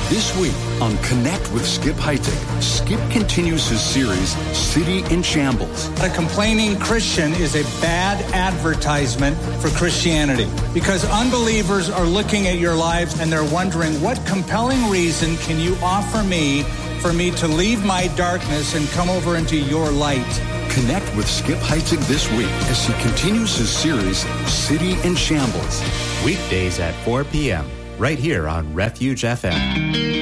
This week on Connect with Skip Heitzig, Skip continues his series, City in Shambles. A complaining Christian is a bad advertisement for Christianity because unbelievers are looking at your lives and they're wondering, what compelling reason can you offer me for me to leave my darkness and come over into your light? Connect with Skip Heitzig this week as he continues his series, City in Shambles. Weekdays at 4 p.m. right here on Refuge FM.